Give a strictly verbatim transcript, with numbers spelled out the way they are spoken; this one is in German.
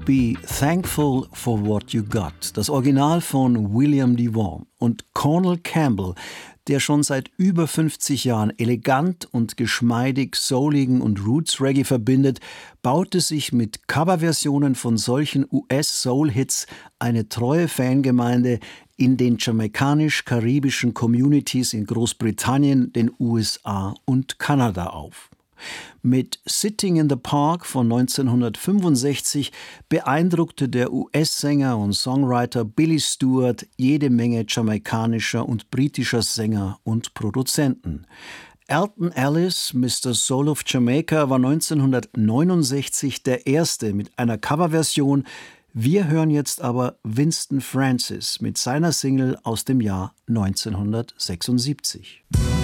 Be Thankful for What You Got, das Original von William DeVaughn. Und Cornel Campbell, der schon seit über fünfzig Jahren elegant und geschmeidig souligen und Roots-Reggae verbindet, baute sich mit Coverversionen von solchen U S-Soul-Hits eine treue Fangemeinde in den jamaikanisch-karibischen Communities in Großbritannien, den U S A und Kanada auf. Mit Sitting in the Park von neunzehnhundertfünfundsechzig beeindruckte der U S-Sänger und Songwriter Billy Stewart jede Menge jamaikanischer und britischer Sänger und Produzenten. Alton Ellis, Mister Soul of Jamaica, war neunzehnhundertneunundsechzig der Erste mit einer Coverversion. Wir hören jetzt aber Winston Francis mit seiner Single aus dem Jahr neunzehnhundertsechsundsiebzig.